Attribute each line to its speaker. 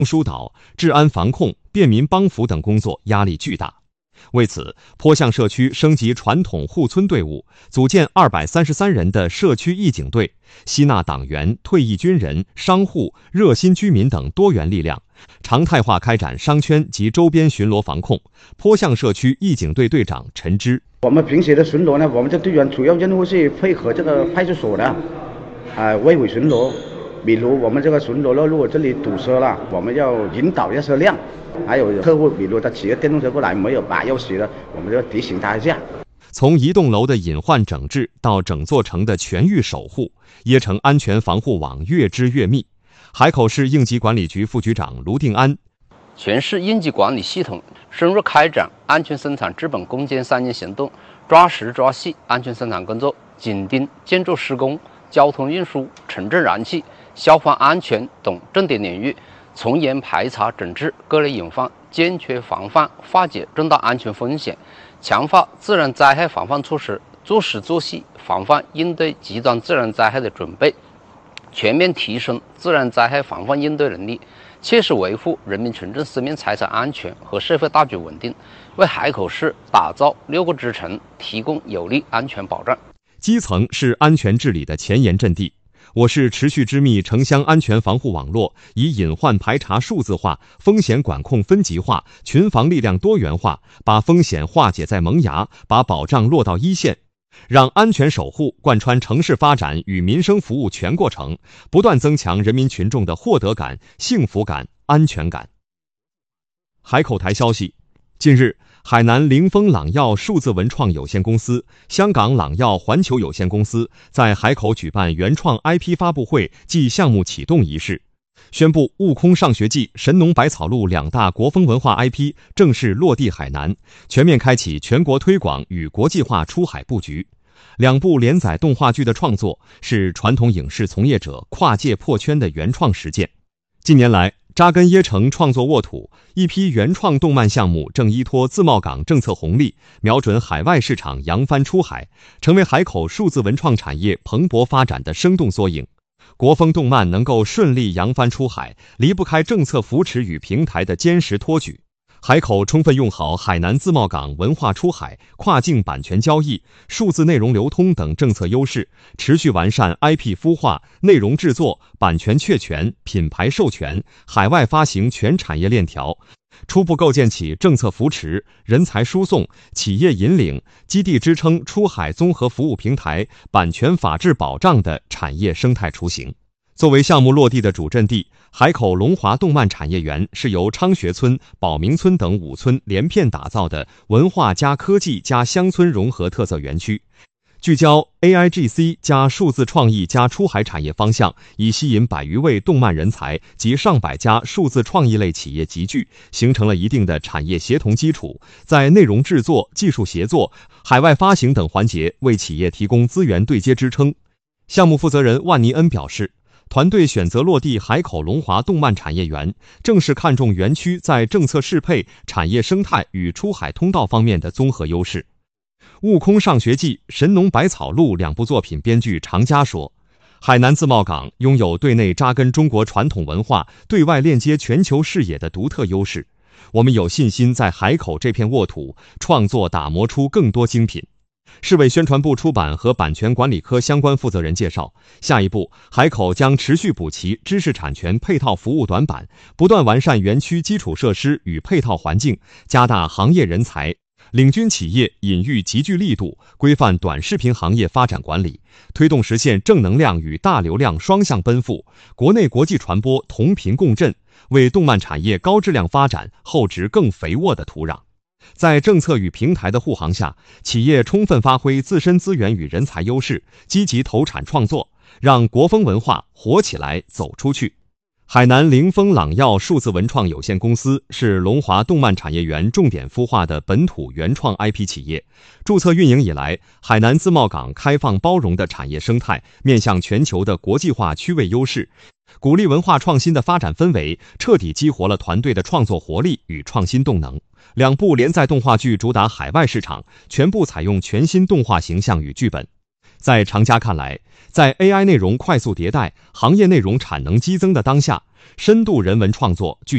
Speaker 1: 疏导、治安防控、便民帮扶等工作压力巨大。为此，坡巷社区升级传统护村队伍，组建233人的社区义警队，吸纳党员、退役军人、商户、热心居民等多元力量，常态化开展商圈及周边巡逻防控。坡巷社区义警队队长陈芝：
Speaker 2: 我们平时的巡逻呢，我们这队员主要任务是配合这个派出所的，围尾巡逻。比如我们这个巡逻了，如果这里堵车了，我们要引导一下车辆；还有客户，比如他骑个电动车过来没有把钥匙的，我们就要提醒他一下。
Speaker 1: 从一栋楼的隐患整治到整座城的全域守护，椰城安全防护网越织越密。海口市应急管理局副局长卢定安：
Speaker 3: 全市应急管理系统深入开展安全生产治本攻坚3年行动，抓实抓细安全生产工作，紧盯建筑施工、交通运输、城镇燃气、消防安全等重点领域，从严排查整治各类隐患，坚决防范化解重大安全风险，强化自然灾害防范措施，做实做细防范应对极端自然灾害的准备，全面提升自然灾害防范应对能力，切实维护人民群众生命财产安全和社会大局稳定，为海口市打造6个支城提供有力安全保障。
Speaker 1: 基层是安全治理的前沿阵地。我市持续织密城乡安全防护网络，以隐患排查数字化、风险管控分级化、群防力量多元化，把风险化解在萌芽，把保障落到一线，让安全守护贯穿城市发展与民生服务全过程，不断增强人民群众的获得感、幸福感、安全感。海口台消息，近日，海南凌风朗耀数字文创有限公司、香港朗耀环球有限公司在海口举办原创 IP 发布会暨项目启动仪式，宣布悟空上学记、神农百草路2大国风文化 IP 正式落地海南，全面开启全国推广与国际化出海布局。2部连载动画剧的创作是传统影视从业者跨界破圈的原创实践。近年来，扎根椰城创作沃土，一批原创动漫项目正依托自贸港政策红利，瞄准海外市场扬帆出海，成为海口数字文创产业蓬勃发展的生动缩影。国风动漫能够顺利扬帆出海，离不开政策扶持与平台的坚实托举。海口充分用好海南自贸港文化出海、跨境版权交易、数字内容流通等政策优势，持续完善 IP 孵化、内容制作、版权确权、品牌授权、海外发行全产业链条，初步构建起政策扶持、人才输送、企业引领、基地支撑出海综合服务平台、版权法治保障的产业生态雏形。作为项目落地的主阵地，海口龙华动漫产业园是由昌学村、宝明村等5村连片打造的文化加科技加乡村融合特色园区，聚焦 AIGC 加数字创意加出海产业方向，以吸引100余位动漫人才及上百家数字创意类企业集聚，形成了一定的产业协同基础，在内容制作、技术协作、海外发行等环节为企业提供资源对接支撑。项目负责人万尼恩表示，团队选择落地海口龙华动漫产业园，正是看重园区在政策适配、产业生态与出海通道方面的综合优势。悟空上学记、神农百草路2部作品编剧常佳说，海南自贸港拥有对内扎根中国传统文化、对外链接全球视野的独特优势，我们有信心在海口这片沃土创作打磨出更多精品。市委宣传部出版和版权管理科相关负责人介绍，下一步海口将持续补齐知识产权配套服务短板，不断完善园区基础设施与配套环境，加大行业人才领军企业引育集聚力度，规范短视频行业发展管理，推动实现正能量与大流量双向奔赴，国内国际传播同频共振，为动漫产业高质量发展厚植更肥沃的土壤。在政策与平台的护航下，企业充分发挥自身资源与人才优势，积极投产创作，让国风文化活起来、走出去。海南凌风朗耀数字文创有限公司是龙华动漫产业园重点孵化的本土原创 IP 企业。注册运营以来，海南自贸港开放包容的产业生态，面向全球的国际化区位优势，鼓励文化创新的发展氛围，彻底激活了团队的创作活力与创新动能。2部连载动画剧主打海外市场，全部采用全新动画形象与剧本。在常佳看来，在 AI 内容快速迭代、行业内容产能激增的当下，深度人文创作具